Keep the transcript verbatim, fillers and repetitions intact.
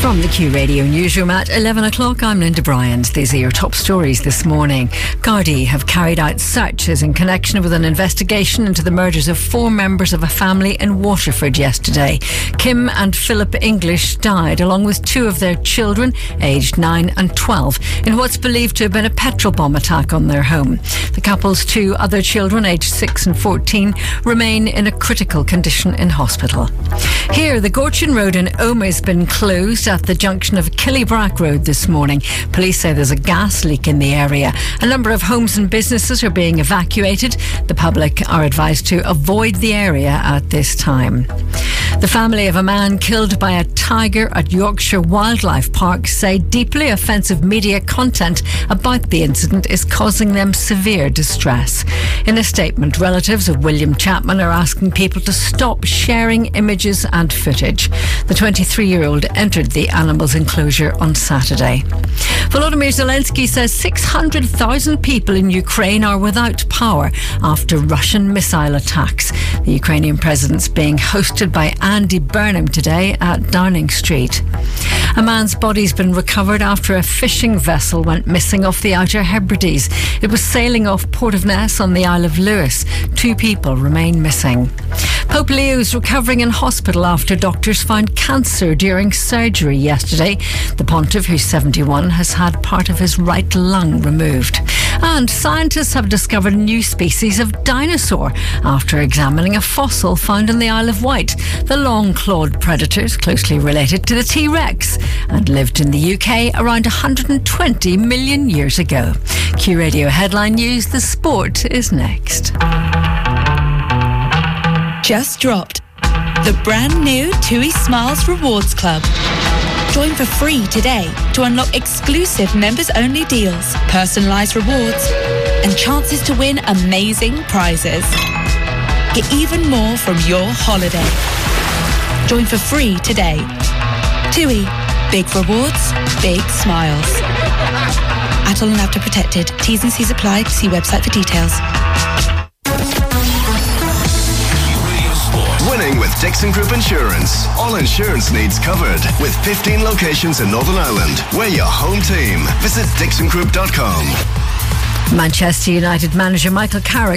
From the Q Radio newsroom at eleven o'clock, I'm Linda Bryant. These are your top stories this morning. Gardaí have carried out searches in connection with an investigation into the murders of four members of a family in Waterford yesterday. Kim and Philip English died along with two of their children, aged nine and twelve, in what's believed to have been a petrol bomb attack on their home. The couple's two other children, aged six and fourteen, remain in a critical condition in hospital. Here, the Gorchin Road in Omagh has been closed at the junction of Killybrack Road this morning. Police say there's a gas leak in the area. A number of homes and businesses are being evacuated. The public are advised to avoid the area at this time. The family of a man killed by a tiger at Yorkshire Wildlife Park say deeply offensive media content about the incident is causing them severe distress. In a statement, relatives of William Chapman are asking people to stop sharing images and footage. The twenty-three-year-old entered the animal's enclosure on Saturday. Volodymyr Zelensky says six hundred thousand people in Ukraine are without power after Russian missile attacks. The Ukrainian president's being hosted by Andy Burnham today at Downing Street. A man's body's been recovered after a fishing vessel went missing off the Outer Hebrides. It was sailing off Port of Ness on the Isle of Lewis. Two people remain missing. Pope Leo's recovering in hospital after doctors found cancer during surgery yesterday. The pontiff, who's seventy-one, has had part of his right lung removed. And scientists have discovered a new species of dinosaur after examining a fossil found in the Isle of Wight. The long-clawed predator is closely related to the T-Rex and lived in the U K around one hundred twenty million years ago. Q Radio Headline News, the sport is next. Just dropped the brand new TUI Smiles Rewards Club. Join for free today to unlock exclusive members-only deals, personalised rewards, and chances to win amazing prizes. Get even more from your holiday. Join for free today. TUI. Big rewards, big smiles. Adult and after protected. T's and C's apply. See website for details. Winning with Dixon Group Insurance. All insurance needs covered. With fifteen locations in Northern Ireland. We're your home team. Visit dixon group dot com. Manchester United manager Michael Carrick